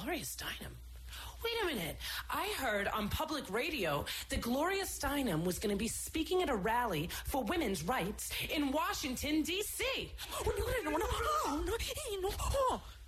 Gloria Steinem. Wait a minute. I heard on public radio that Gloria Steinem was going to be speaking at a rally for women's rights in Washington, D.C.